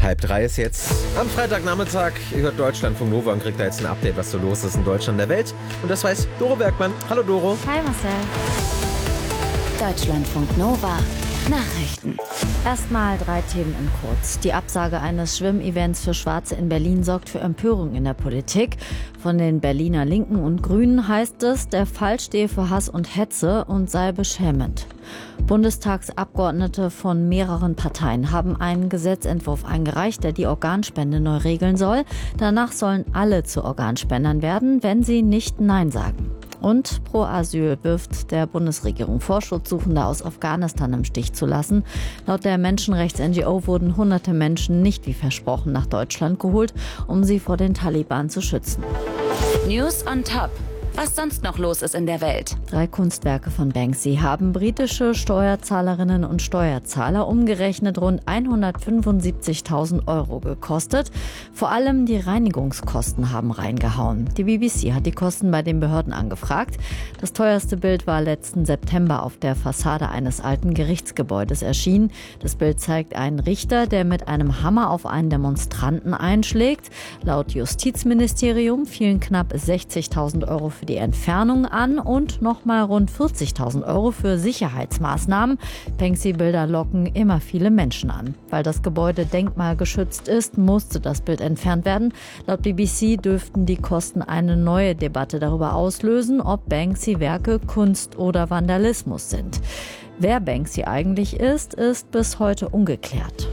2:30 ist jetzt am Freitagnachmittag. Ihr hört Deutschlandfunk Nova und kriegt da jetzt ein Update, was so los ist in Deutschland, der Welt. Und das weiß Doro Bergmann. Hallo Doro. Hi Marcel. Deutschlandfunk Nova. Nachrichten. Erstmal 3 Themen in kurz. Die Absage eines Schwimmevents für Schwarze in Berlin sorgt für Empörung in der Politik. Von den Berliner Linken und Grünen heißt es, der Fall stehe für Hass und Hetze und sei beschämend. Bundestagsabgeordnete von mehreren Parteien haben einen Gesetzentwurf eingereicht, der die Organspende neu regeln soll. Danach sollen alle zu Organspendern werden, wenn sie nicht Nein sagen. Und Pro Asyl wirft der Bundesregierung vor, Schutzsuchende aus Afghanistan im Stich zu lassen. Laut der Menschenrechts-NGO wurden hunderte Menschen nicht wie versprochen nach Deutschland geholt, um sie vor den Taliban zu schützen. News on top. Was sonst noch los ist in der Welt. 3 Kunstwerke von Banksy haben britische Steuerzahlerinnen und Steuerzahler umgerechnet rund 175.000 € gekostet. Vor allem die Reinigungskosten haben reingehauen. Die BBC hat die Kosten bei den Behörden angefragt. Das teuerste Bild war letzten September auf der Fassade eines alten Gerichtsgebäudes erschienen. Das Bild zeigt einen Richter, der mit einem Hammer auf einen Demonstranten einschlägt. Laut Justizministerium fielen knapp 60.000 € für die Entfernung an und nochmal rund 40.000 € für Sicherheitsmaßnahmen. Banksy-Bilder locken immer viele Menschen an. Weil das Gebäude denkmalgeschützt ist, musste das Bild entfernt werden. Laut BBC dürften die Kosten eine neue Debatte darüber auslösen, ob Banksy-Werke Kunst oder Vandalismus sind. Wer Banksy eigentlich ist bis heute ungeklärt.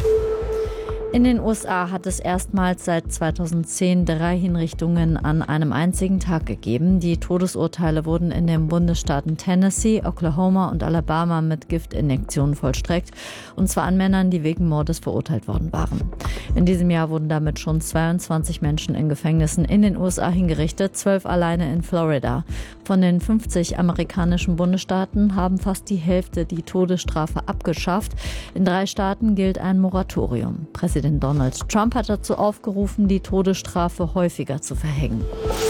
In den USA hat es erstmals seit 2010 3 Hinrichtungen an einem einzigen Tag gegeben. Die Todesurteile wurden in den Bundesstaaten Tennessee, Oklahoma und Alabama mit Giftinjektionen vollstreckt. Und zwar an Männern, die wegen Mordes verurteilt worden waren. In diesem Jahr wurden damit schon 22 Menschen in Gefängnissen in den USA hingerichtet, 12 alleine in Florida. Von den 50 amerikanischen Bundesstaaten haben fast die Hälfte die Todesstrafe abgeschafft. In 3 Staaten gilt ein Moratorium. Präsident Donald Trump hat dazu aufgerufen, die Todesstrafe häufiger zu verhängen.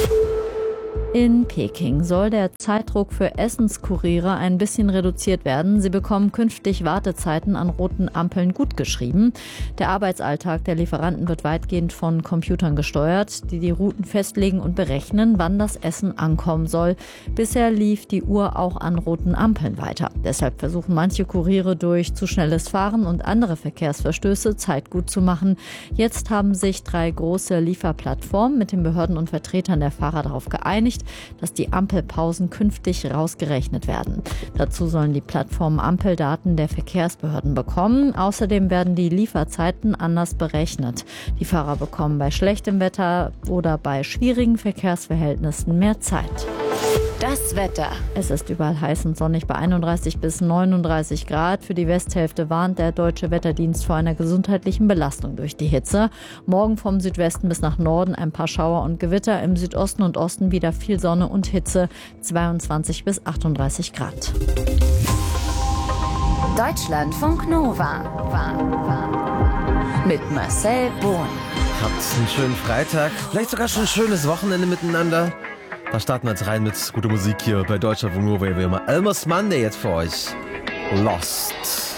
In Peking soll der Zeitdruck für Essenskuriere ein bisschen reduziert werden. Sie bekommen künftig Wartezeiten an roten Ampeln gutgeschrieben. Der Arbeitsalltag der Lieferanten wird weitgehend von Computern gesteuert, die die Routen festlegen und berechnen, wann das Essen ankommen soll. Bisher lief die Uhr auch an roten Ampeln weiter. Deshalb versuchen manche Kuriere durch zu schnelles Fahren und andere Verkehrsverstöße Zeit gut zu machen. Jetzt haben sich 3 große Lieferplattformen mit den Behörden und Vertretern der Fahrer darauf geeinigt, dass die Ampelpausen künftig rausgerechnet werden. Dazu sollen die Plattformen Ampeldaten der Verkehrsbehörden bekommen. Außerdem werden die Lieferzeiten anders berechnet. Die Fahrer bekommen bei schlechtem Wetter oder bei schwierigen Verkehrsverhältnissen mehr Zeit. Das Wetter. Es ist überall heiß und sonnig bei 31 bis 39 Grad. Für die Westhälfte warnt der Deutsche Wetterdienst vor einer gesundheitlichen Belastung durch die Hitze. Morgen vom Südwesten bis nach Norden ein paar Schauer und Gewitter. Im Südosten und Osten wieder viel Sonne und Hitze. 22 bis 38 Grad. Deutschlandfunk Nova. Mit Marcel Bohn. Habt einen schönen Freitag, vielleicht sogar schon ein schönes Wochenende miteinander. Da starten wir jetzt rein mit guter Musik hier bei Deutschlandfunk Nova. Wie immer Almost Monday jetzt für euch. Lost.